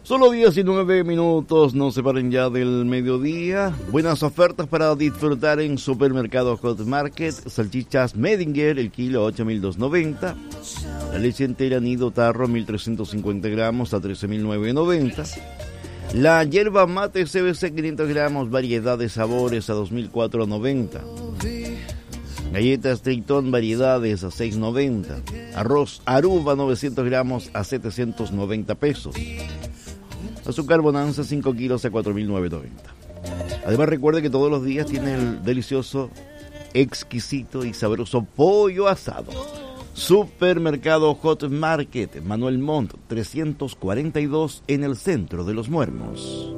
Solo 19 minutos nos separan ya del mediodía. Buenas ofertas para disfrutar en Supermercado Hot Market. Salchichas Medinger, el kilo 8.290. La leche entera Nido Tarro, 1.350 gramos a 13.990. La hierba mate CBC, 500 gramos, variedad de sabores a 2.490. Galletas Tritón, variedades a 6.90. Arroz Aruba, 900 gramos a 790 pesos. Azúcar Bonanza, 5 kilos a 4.990. Además, recuerde que todos los días tiene el delicioso, exquisito y sabroso pollo asado. Supermercado Hot Market, Manuel Montt, 342 en el centro de Los Muermos.